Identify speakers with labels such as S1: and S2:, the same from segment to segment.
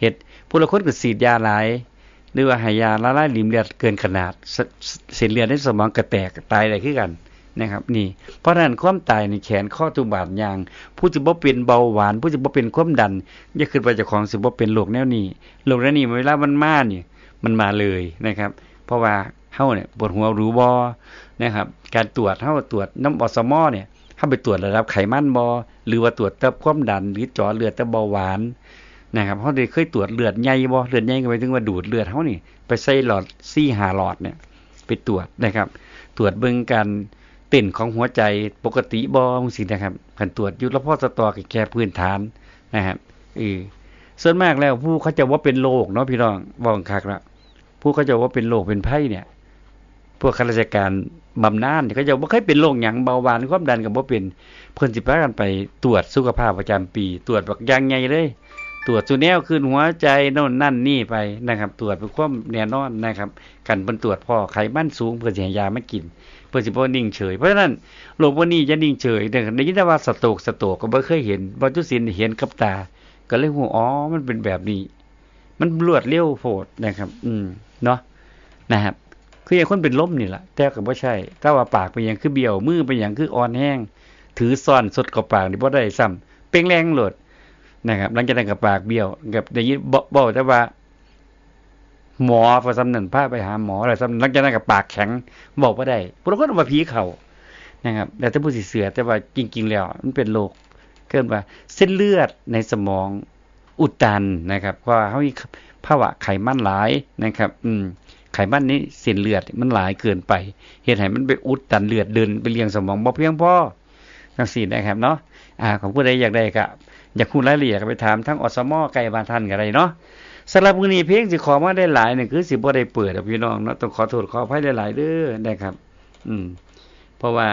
S1: เฮ็ดผู้ละคนก็ฉีดยาหลายหรือว่าให้ยาละลายริ่มเลือดเกินขนาดเส้นเลือดในสมองก็แตกตายได้คือกันนะครับนี่เพราะฉะนั้นความตายในแขนข้อทุกบาดยางผู้สิบ่เป็นเบาหวานผู้สิบ่เป็นความดันอย่าคิดว่าเจ้าของสิบ่เป็นโรคแนวนี้โรคแนวนี้เวลามันมานี่มันมาเลยนะครับเพราะว่าเฮาเนี่ยปวดหัวรู้บ่นะครับการตรวจเฮาตรวจน้ำอสมเนี่ยเฮาไปตรวจระดับไขมันบ่หรือว่าตรวจแต่ความดันหรือเจาะเลือดแต่เบาหวานนะครับเฮาได้เคยตรวจเลือดใหญ่บ่เลือดใหญ่ก็หมายถึงว่าดูดเลือดเฮานี่ไปใส่หลอด 4-5 หลอดเนี่ยไปตรวจนะครับตรวจเบิ่งการเต้นของหัวใจปกติบ่จังซี่นะครับคันตรวจอยู่แล้วพอสตอก็แค่พื้นฐานนะครับส่วนมากแล้วผู้เขาจะว่าเป็นโรคเนาะพี่น้องบอกคักละผู้เขาจะว่าเป็นโรคเป็นภัยเนี่ยพวกข้าราชการบำนาญเขาจะบ่เคยเป็นโรคหยังเบาหวานความดันก็บ่เป็นเพิ่นสิพากันไปตรวจสุขภาพประจำปีตรวจบักอย่างใหญ่เลยตรวจซุแนวขึ้นหัวใจโน่นนั่นนี่ไปนะครับตรวจเพื่อความแน่นอนนะครับกันเพิ่นตรวจพอไขมันสูงเพิ่นสิให้ยามากินเพิ่นสิบ่นิ่งเฉยเพราะฉะนั้นโรคพวกนี้จะนิ่งเฉยได้ยินแต่ว่าสโตรกก็บ่เคยเห็นบ่จุสินเห็นกับตาก็เลยฮู้อ๋อมันเป็นแบบนี้มันรวดเร็วโพดนะครับเนาะนะครับคืออย่างคนเป็นลมนี่ล่ะแต่ก็บ่ใช่ถ้าว่าปากเป็นหยังคือเบี้ยวมือเป็นหยังคืออ่อนแห้งถือซ่อนสดเข้าปากนี่บ่ได้ซ้ำเป่งแรงโลดนะครับหลังจากนั้นก็ปากเบี้ยวกับได้ยินบ่แต่ว่าหมอประจำนั้นพาไปหาหมออะไรซ้ำหลังจากนั้นก็ปากแข็งบอกบ่ได้พวกคนว่าผีเข้านะครับแต่ถ้าผู้สิเสือแต่ว่าจริงๆแล้วมันเป็นโรคเกิดว่าเส้นเลือดในสมองอุดตันนะครับเพราะว่าเฮามีภาวะไขมันหลายนะครับไขมันนี้เส้นเลือดมันหลายเกินไปเฮ็ดให้มันไปอุดตันเลือดเดินไปเลี้ยงสมองบ่เพียงพอจังซี่นะครับเนาะของผู้ใดอยากได้ก็อยากรู้รายละเอียดก็ไปถามทั้งอสมใกล้บ้านท่านก็ได้เนาะสำหรับมื้อนี้เพลงสิขอมาได้หลายนี่คือสิบ่ได้เปิดพี่น้องเนาะต้องขอโทษขออภัยหลายๆเด้อนะครับเพราะว่า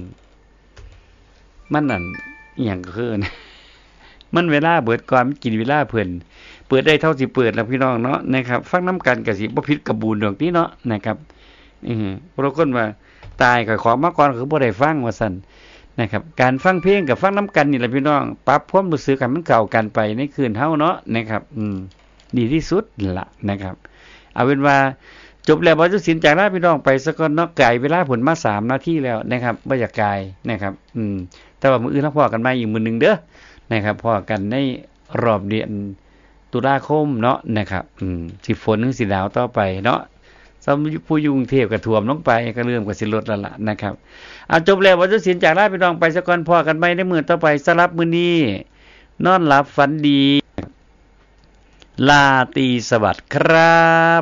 S1: มันนั่นอีหยังก็คือมันเวลาเบิดก่อนมันกินเวลาเพิ่นเปิดได้เท่าสิเปิดแล้วพี่น้องเนาะนะครับฟังนำกันก็สิบ่ผิดกระบูนดอกติเนาะนะครับเพราะคนว่าตายก็ขอมาก่อนคือบ่ได้ฟังว่าซั่นนะครับการฟังเพลงกับฟังนำกันนี่แหละพี่น้องปรับความรู้สึกให้มันเข้ากันไปในคืนเฮาเนาะนะครับดีที่สุดล่ะนะครับเอาเป็นว่าจบแล้วบ่จุสินจากลาพี่น้องไปซะก่อนเนาะไกลเวลาผลมา3นาทีแล้วนะครับบ่อยากไกลนะครับแต่ว่ามื้ออื่นเราพอกันใหม่อีกมื้อนึงเด้อนะครับพอกันในรอบเดือนตุลาคมเนาะนะครับสิฝนถึงสิหนาวต่อไปเนาะสำหรับผู้อยู่กรุงเทพก็ท่วมลงไปก็เริ่มก็สิลดแล้วล่ะนะครับจบแล้วบ่จุสินจากลาพี่น้องไปซะก่อนพอกันใหม่ในมื้อต่อไปสำหรับมื้อนี้นอนหลับฝันดีลาตรีสวัสดิ์ครับ